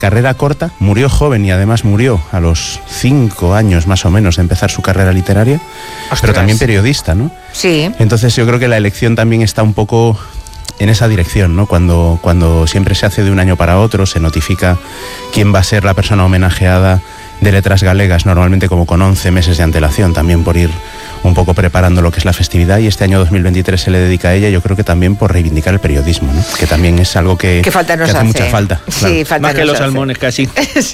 carrera corta, murió joven y además murió a los 5 años más o menos de empezar su carrera literaria. Ostras. Pero también periodista, ¿no? Sí. Entonces yo creo que la elección también está un poco en esa dirección, ¿no? Cuando siempre se hace de un año para otro, se notifica quién va a ser la persona homenajeada de Letras Galegas, normalmente como con 11 meses de antelación, también por ir un poco preparando lo que es la festividad, y este año 2023 se le dedica a ella, yo creo que también por reivindicar el periodismo, ¿no? Que también es algo que hace mucha falta. Sí, claro. falta más que los salmones casi. Sí.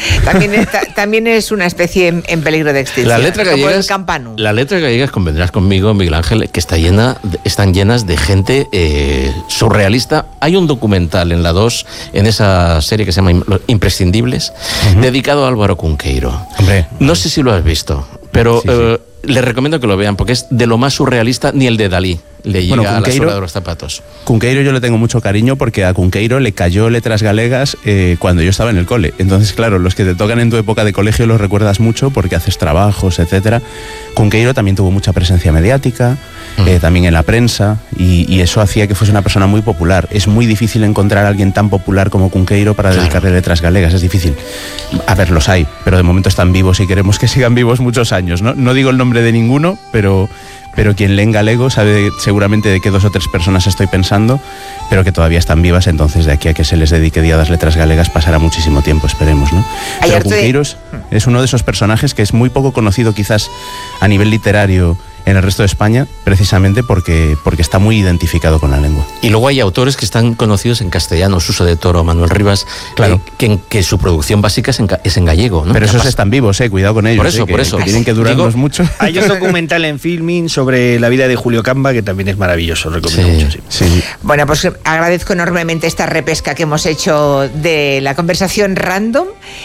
También es una especie en peligro de extinción. La letra gallega, el campanu. La letra gallega, convendrás conmigo, Miguel Ángel, que están llenas de gente surrealista. Hay un documental en la 2, en esa serie que se llama Imprescindibles, dedicado a Álvaro Cunqueiro. Hombre, no sé si lo has visto, pero sí. Les recomiendo que lo vean, porque es de lo más surrealista, ni el de Dalí le llega a la suela de los zapatos. Cunqueiro yo le tengo mucho cariño porque a Cunqueiro le cayó Letras Galegas cuando yo estaba en el cole. Entonces, claro, los que te tocan en tu época de colegio los recuerdas mucho porque haces trabajos, etcétera. Cunqueiro también tuvo mucha presencia mediática, también en la prensa, y eso hacía que fuese una persona muy popular. Es muy difícil encontrar a alguien tan popular como Cunqueiro para dedicarle Letras Galegas, es difícil. A ver, los hay, pero de momento están vivos y queremos que sigan vivos muchos años, ¿no? No digo el nombre de ninguno, pero quien lee en galego sabe seguramente de qué 2 o 3 personas estoy pensando, pero que todavía están vivas. Entonces de aquí a que se les dedique Día de las Letras Galegas pasará muchísimo tiempo, esperemos, ¿no? Pero Cunqueiro es uno de esos personajes que es muy poco conocido quizás a nivel literario en el resto de España, precisamente porque está muy identificado con la lengua. Y luego hay autores que están conocidos en castellano, Suso de Toro, Manuel Rivas, claro, que su producción básica es en gallego, ¿no? Pero esos están vivos, cuidado con ellos. Por eso. Que tienen que durarnos mucho. Hay un documental en Filmin sobre la vida de Julio Camba que también es maravilloso, recomiendo mucho. Sí. Bueno, pues agradezco enormemente esta repesca que hemos hecho de la conversación random,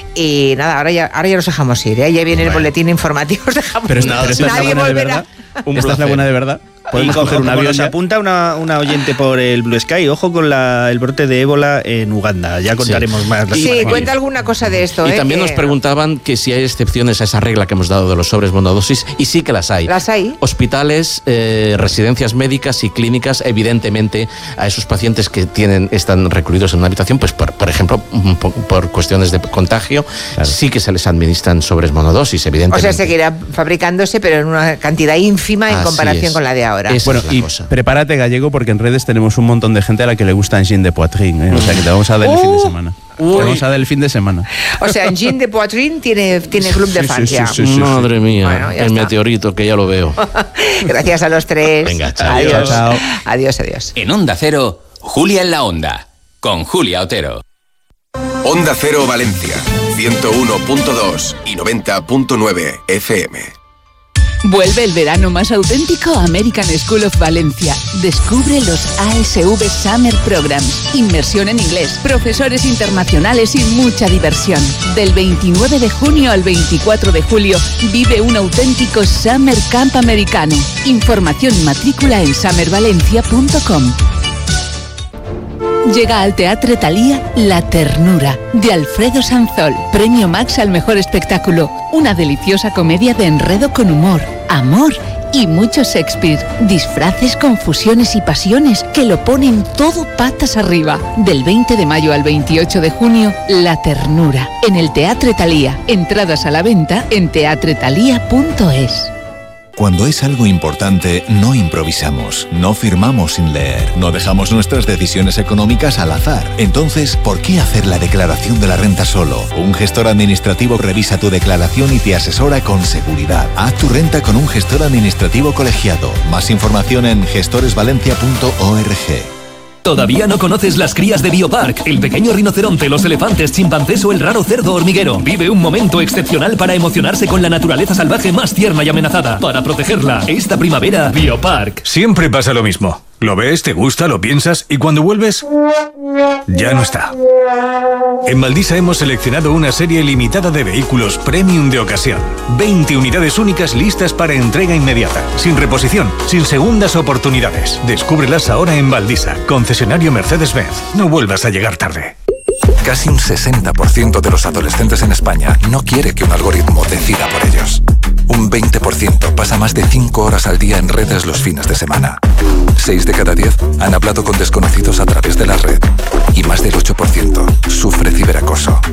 y nada, ahora ya nos dejamos ir, ¿eh? Ya viene el boletín informativo, os dejamos. Pero nadie volverá. ¿Esta es la buena de verdad? Podemos coger un avión. Nos apunta una oyente por el Blue Sky. Ojo con el brote de ébola en Uganda. Ya contaremos más. Sí, cuenta alguna cosa de esto. Y también nos preguntaban que si hay excepciones a esa regla que hemos dado de los sobres monodosis, y sí que las hay. ¿Las hay? Hospitales, residencias médicas y clínicas, evidentemente, a esos pacientes que están recluidos en una habitación, pues por ejemplo, por cuestiones de contagio, sí que se les administran sobres monodosis, evidentemente. O sea, seguirá fabricándose, pero en una cantidad ínfima en comparación con la de ahora. Bueno, y prepárate, gallego, porque en redes tenemos un montón de gente a la que le gusta Engine de Poitrine, ¿eh? O sea que te vamos a dar el fin de semana. Vamos a dar el fin de semana. O sea, Engine de Poitrine tiene club de fans ya. Sí. Madre mía, bueno, el meteorito, que ya lo veo. Gracias a los 3. Venga, chao. Adiós. Chao. Adiós. En Onda Cero, Julia en la Onda, con Julia Otero. Onda Cero Valencia, 101.2 y 90.9 FM. Vuelve el verano más auténtico a American School of Valencia. Descubre los ASV Summer Programs. Inmersión en inglés, profesores internacionales y mucha diversión. Del 29 de junio al 24 de julio, vive un auténtico Summer Camp americano. Información y matrícula en summervalencia.com. Llega al Teatre Thalía La Ternura, de Alfredo Sanzol. Premio Max al mejor espectáculo. Una deliciosa comedia de enredo con humor, amor y mucho Shakespeare. Disfraces, confusiones y pasiones que lo ponen todo patas arriba. Del 20 de mayo al 28 de junio, La Ternura, en el Teatre Thalía. Entradas a la venta en teatrethalia.es. Cuando es algo importante, no improvisamos, no firmamos sin leer, no dejamos nuestras decisiones económicas al azar. Entonces, ¿por qué hacer la declaración de la renta solo? Un gestor administrativo revisa tu declaración y te asesora con seguridad. Haz tu renta con un gestor administrativo colegiado. Más información en gestoresvalencia.org. ¿Todavía no conoces las crías de Biopark? El pequeño rinoceronte, los elefantes, chimpancés o el raro cerdo hormiguero. Vive un momento excepcional para emocionarse con la naturaleza salvaje más tierna y amenazada. Para protegerla, esta primavera, Biopark. Siempre pasa lo mismo. Lo ves, te gusta, lo piensas y cuando vuelves, ya no está. En Maldisa hemos seleccionado una serie limitada de vehículos premium de ocasión. 20 unidades únicas listas para entrega inmediata, sin reposición, sin segundas oportunidades. Descúbrelas ahora en Maldisa, concesionario Mercedes-Benz. No vuelvas a llegar tarde. Casi un 60% de los adolescentes en España no quiere que un algoritmo decida por ellos. Un 20% pasa más de 5 horas al día en redes los fines de semana. 6 de cada 10 han hablado con desconocidos a través de la red. Y más del 8% sufre ciberacoso.